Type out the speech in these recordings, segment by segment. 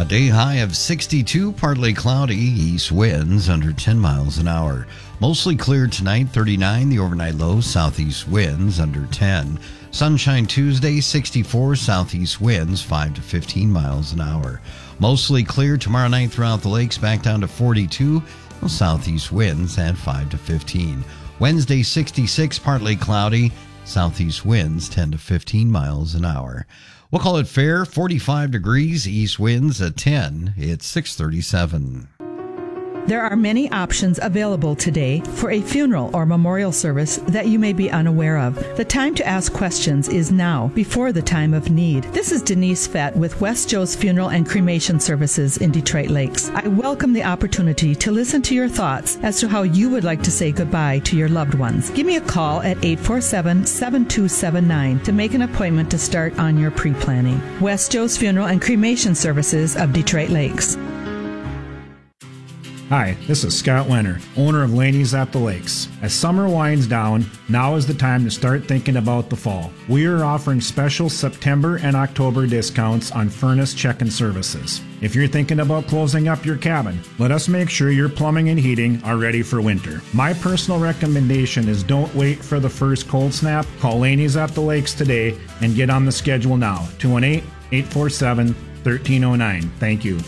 A day high of 62, partly cloudy, east winds under 10 miles an hour. Mostly clear tonight, 39, the overnight low, southeast winds under 10. Sunshine Tuesday, 64, southeast winds 5 to 15 miles an hour. Mostly clear tomorrow night throughout the lakes, back down to 42, southeast winds at 5 to 15. Wednesday, 66, partly cloudy, southeast winds 10 to 15 miles an hour. We'll call it fair, 45 degrees, east winds at 10. It's 6:37. There are many options available today for a funeral or memorial service that you may be unaware of. The time to ask questions is now, before the time of need. This is Denise Fett with West Joe's Funeral and Cremation Services in Detroit Lakes. I welcome the opportunity to listen to your thoughts as to how you would like to say goodbye to your loved ones. Give me a call at 847-7279 to make an appointment to start on your pre-planning. West Joe's Funeral and Cremation Services of Detroit Lakes. Hi, this is Scott Wenner, owner of Laney's at the Lakes. As summer winds down, now is the time to start thinking about the fall. We are offering special September and October discounts on furnace check-in services. If you're thinking about closing up your cabin, let us make sure your plumbing and heating are ready for winter. My personal recommendation is don't wait for the first cold snap. Call Laney's at the Lakes today and get on the schedule now. 218-847-1309. Thank you.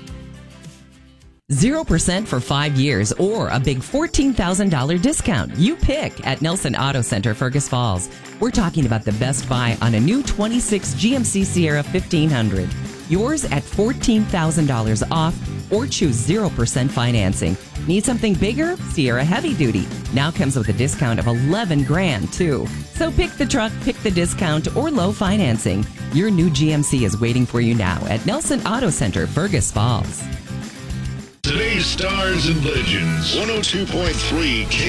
0% for 5 years or a big $14,000 discount. You pick at Nelson Auto Center, Fergus Falls. We're talking about the best buy on a new 26 GMC Sierra 1500. Yours at $14,000 off or choose 0% financing. Need something bigger? Sierra Heavy Duty now comes with a discount of $11,000 too. So pick the truck, pick the discount, or low financing. Your new GMC is waiting for you now at Nelson Auto Center, Fergus Falls. Today's Stars and Legends, 102.3